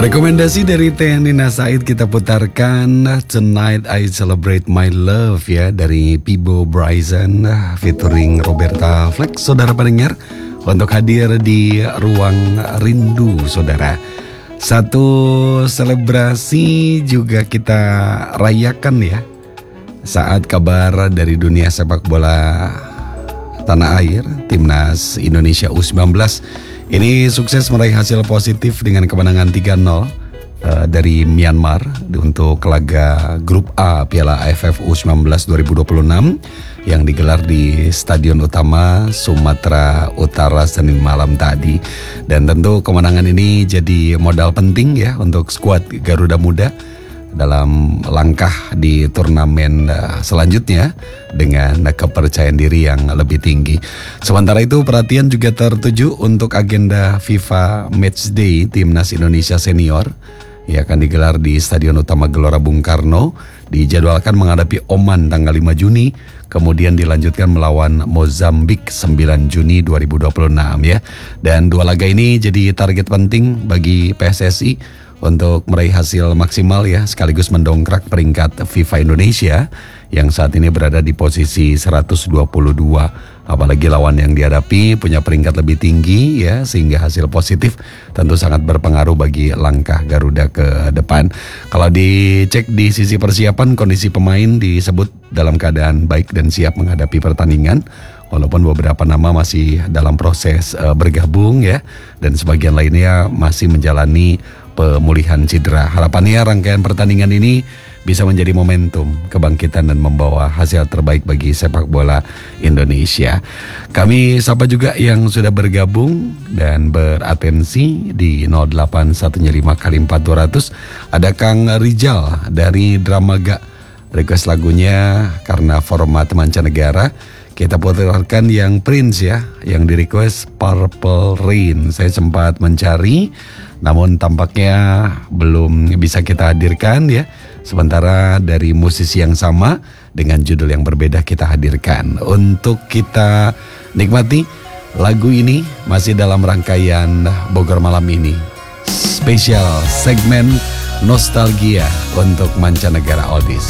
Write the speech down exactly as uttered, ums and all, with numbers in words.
Rekomendasi dari Teh Nina Said kita putarkan Tonight I Celebrate My Love ya, dari Pibo Bryson featuring Roberta Fleck, saudara pendengar, untuk hadir di Ruang Rindu, saudara. Satu selebrasi juga kita rayakan ya, saat kabar dari dunia sepak bola tanah air, Timnas Indonesia U sembilan belas ini sukses meraih hasil positif dengan kemenangan tiga nol uh, dari Myanmar untuk laga Grup A Piala A F F U sembilan belas dua ribu dua puluh enam yang digelar di Stadion Utama Sumatera Utara Senin malam tadi. Dan tentu kemenangan ini jadi modal penting ya untuk skuad Garuda Muda dalam langkah di turnamen selanjutnya dengan kepercayaan diri yang lebih tinggi. Sementara itu perhatian juga tertuju untuk agenda FIFA Matchday Timnas Indonesia Senior yang akan digelar di Stadion Utama Gelora Bung Karno. Dijadwalkan menghadapi Oman tanggal lima Juni, kemudian dilanjutkan melawan Mozambik sembilan Juni dua ribu dua puluh enam ya. Dan dua laga ini jadi target penting bagi P S S I untuk meraih hasil maksimal ya, sekaligus mendongkrak peringkat FIFA Indonesia yang saat ini berada di posisi seratus dua puluh dua. Apalagi lawan yang dihadapi punya peringkat lebih tinggi ya, sehingga hasil positif tentu sangat berpengaruh bagi langkah Garuda ke depan. Kalau dicek di sisi persiapan, kondisi pemain disebut dalam keadaan baik dan siap menghadapi pertandingan. Walaupun beberapa nama masih dalam proses uh, bergabung ya, dan sebagian lainnya masih menjalani pemulihan cedera. Harapannya rangkaian pertandingan ini bisa menjadi momentum kebangkitan dan membawa hasil terbaik bagi sepak bola Indonesia. Kami sapa juga yang sudah bergabung dan beratensi di nol delapan satu lima kali empat dua ratus. Ada Kang Rijal dari Dramaga, request lagunya karena format mancanegara. Kita putarkan yang Prince ya, yang di request Purple Rain. Saya sempat mencari, namun tampaknya belum bisa kita hadirkan ya. Sementara dari musisi yang sama dengan judul yang berbeda kita hadirkan. Untuk kita nikmati lagu ini masih dalam rangkaian Bogor Malam ini. Spesial segmen nostalgia untuk mancanegara oldies.